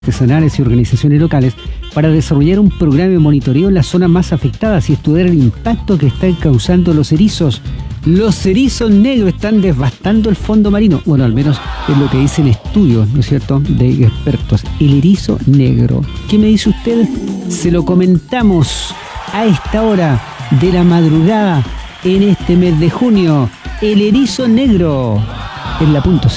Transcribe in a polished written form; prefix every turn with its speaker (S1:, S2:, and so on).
S1: artesanales y organizaciones locales para desarrollar un programa de monitoreo en las zonas más afectadas y estudiar el impacto que están causando los erizos. Los erizos negros están devastando el fondo marino. Bueno, al menos es lo que dicen estudios, ¿no es cierto?, de expertos. El erizo negro. ¿Qué me dice usted? Se lo comentamos a esta hora de la madrugada en este mes de junio. El erizo negro en la punto.